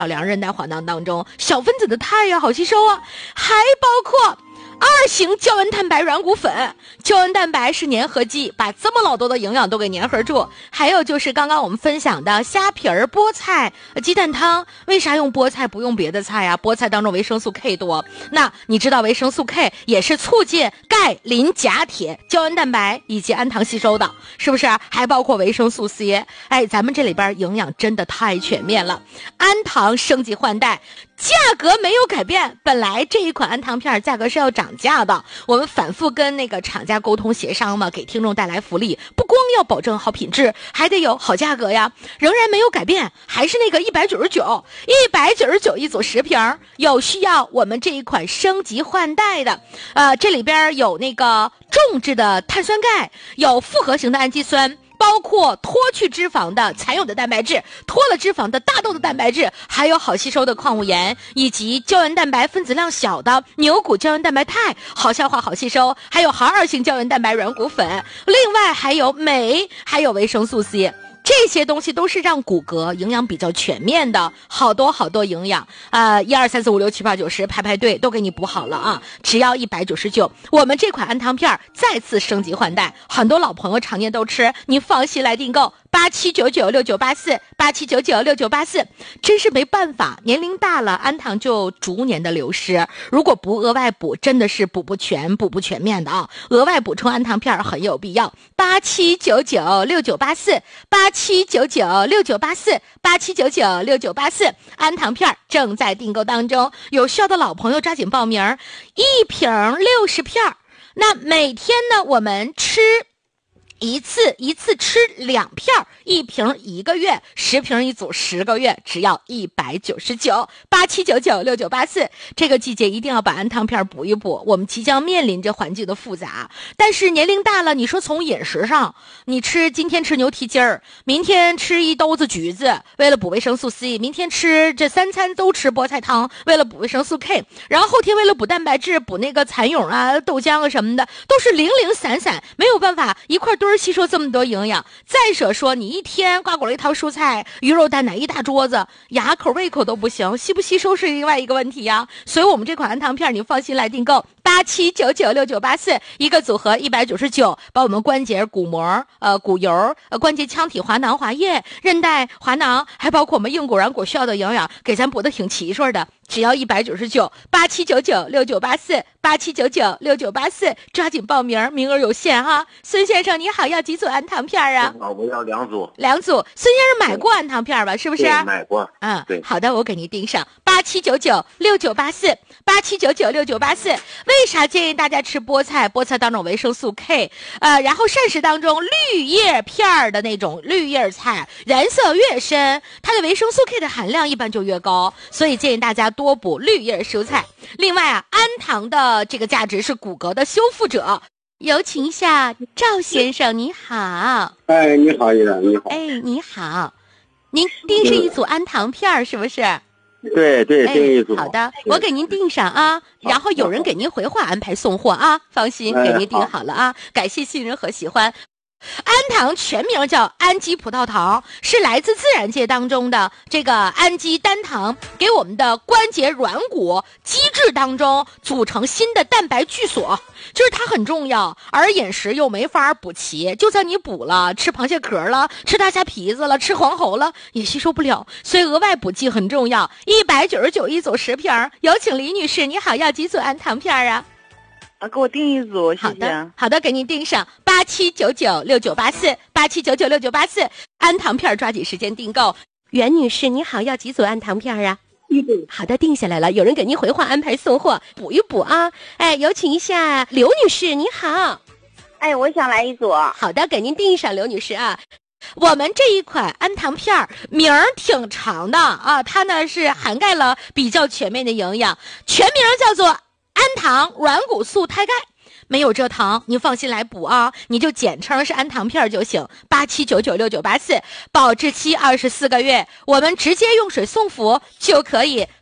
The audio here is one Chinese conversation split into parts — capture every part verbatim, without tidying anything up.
良韧带、环囊当中，小分子的肽呀好吸收啊，还包括二型胶原蛋白软骨粉。胶原蛋白是粘合剂，把这么老多的营养都给粘合住。还有就是刚刚我们分享的虾皮儿、菠菜、鸡蛋汤。为啥用菠菜不用别的菜啊？菠菜当中维生素 K 多，那你知道维生素 K 也是促进钙、磷、钾、铁、胶原蛋白以及氨糖吸收的，是不是？还包括维生素 C。 哎，咱们这里边营养真的太全面了。氨糖升级换代，价格没有改变，本来这一款氨糖片价格是要涨价的，我们反复跟那个厂家沟通协商嘛，给听众带来福利，不光要保证好品质，还得有好价格呀，仍然没有改变，还是那个一百九十九，一百九十九一组十瓶。有需要我们这一款升级换代的，呃，这里边有那个重质的碳酸钙，有复合型的氨基酸，包括脱去脂肪的残有的蛋白质，脱了脂肪的大豆的蛋白质，还有好吸收的矿物盐，以及胶原蛋白分子量小的牛骨胶原蛋白肽，好消化好吸收，还有含二型胶原蛋白软骨粉，另外还有镁，还有维生素 C。这些东西都是让骨骼营养比较全面的，好多好多营养啊！一二三四五六七八九十，排排队都给你补好了啊！只要一百九十九，我们这款氨糖片再次升级换代，很多老朋友常年都吃，你放心来订购。八七九九六九八四，八七九九六九八四，真是没办法，年龄大了，氨糖就逐年的流失。如果不额外补，真的是补不全、补不全面的啊！额外补充氨糖片很有必要。八七九九六九八四，八七九九六九八四，八七九九六九八四，氨糖片正在订购当中，有需要的老朋友抓紧报名，一瓶六十片，那每天呢，我们吃。一次一次吃两片，一瓶一个月，十瓶一组十个月，只要一百九十九，八七九九六九八四。这个季节一定要把氨糖片补一补，我们即将面临着环境的复杂，但是年龄大了，你说从饮食上，你吃今天吃牛蹄筋儿，明天吃一兜子橘子，为了补维生素 C， 明天吃这三餐都吃菠菜汤，为了补维生素 K， 然后后天为了补蛋白质，补那个蚕蛹啊、豆浆啊什么的，都是零零散散，没有办法一块堆吸收这么多营养。再者说你一天瓜果类汤蔬菜鱼肉蛋奶一大桌子，牙口胃口都不行，吸不吸收是另外一个问题呀。所以我们这款氨糖片你放心来订购，八七九九六九八四，一个组合一百九十九，把我们关节骨膜、呃骨油、呃关节腔体滑囊滑液、韧带滑囊，还包括我们硬骨软骨需要的营养，给咱补的挺齐顺的，只要一百九十九，八七九九六九八四，八七九九六九八四，抓紧报名，名额有限哈。孙先生你好，要几组氨糖片啊？ 我要两组。 两组。孙先生买过氨糖片吧？是不是？ 对，买过。 嗯， 对。 好的，我给您订上八七九九六九八四，八七九九六九八四。为啥建议大家吃菠菜？菠菜当中维生素 K， 呃，然后膳食当中绿叶片的那种绿叶菜，颜色越深，它的维生素 K 的含量一般就越高，所以建议大家多补绿叶蔬菜。另外啊，氨糖的这个价值是骨骼的修复者。有请一下赵先生，你好。 哎，你好，依然，你好。 哎，你好，您订是一组氨糖片是不是？ 对对，订一组。 好的，我给您订上啊，然后有人给您回话安排送货啊，放心，给您订好了啊，感谢信任和喜欢。氨糖全名叫氨基葡萄糖，是来自自然界当中的这个氨基单糖，给我们的关节软骨基质当中组成新的蛋白聚锁，就是它很重要，而饮食又没法补齐，就算你补了，吃螃蟹壳了，吃大虾皮子了，吃黄喉了，也吸收不了，所以额外补剂很重要。一百九十九一组十瓶，有请李女士，你好，要几组氨糖片啊？ 啊，给我订一组，谢谢。 好的，好的，给您订上八七九九六九八四，八七九九六九八四，氨糖片抓紧时间订购。袁女士，你好，要几组氨糖片啊？ 一组。 好的，定下来了，有人给您回话安排送货，补一补啊。哎，有请一下刘女士，你好。 哎，我想来一组。 好的，给您订上，刘女士啊。我们这一款氨糖片名儿挺长的啊，它呢是涵盖了比较全面的营养，全名叫做氨糖软骨素肽钙，没有蔗糖，你放心来补啊，你就简称是氨糖片就行。八七九九六九八四，保质期二十四个月，我们直接用水送服就可以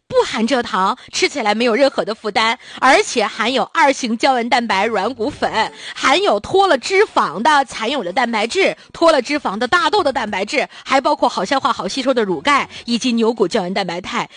不含蔗糖，吃起来没有任何的负担，而且含有二型胶原蛋白软骨粉，含有脱了脂肪的残有的蛋白质，脱了脂肪的大豆的蛋白质，还包括好消化好吸收的乳钙以及牛骨胶原蛋白肽。